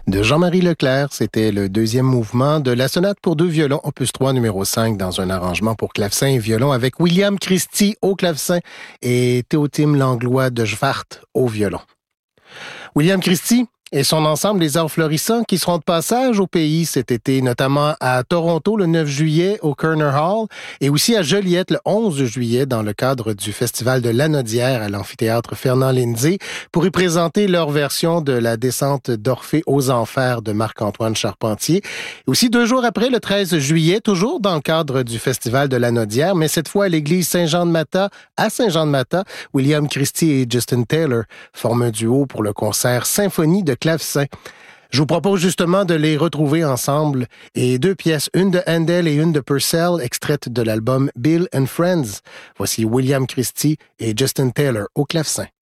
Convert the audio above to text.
de Jean-Marie Leclerc. C'était le deuxième mouvement de la sonate pour deux violons, opus 3, numéro 5, dans un arrangement pour clavecin et violon avec William Christie au clavecin et Théotime Langlois de Schwart au violon. William Christie et son ensemble Les Arts Florissants qui seront de passage au pays cet été, notamment à Toronto le 9 juillet au Kerner Hall et aussi à Joliette le 11 juillet dans le cadre du Festival de l'Anodière à l'amphithéâtre Fernand-Lindsay pour y présenter leur version de la descente d'Orphée aux Enfers de Marc-Antoine Charpentier. Et aussi 2 jours après, le 13 juillet, toujours dans le cadre du Festival de l'Anodière, mais cette fois à l'église Saint-Jean-de-Mata, à Saint-Jean-de-Mata, William Christie et Justin Taylor forment un duo pour le concert Symphonie de clavecin. Je vous propose justement de les retrouver ensemble et 2 pièces, une de Handel et une de Purcell, extraites de l'album Bill and Friends. Voici William Christie et Justin Taylor au clavecin.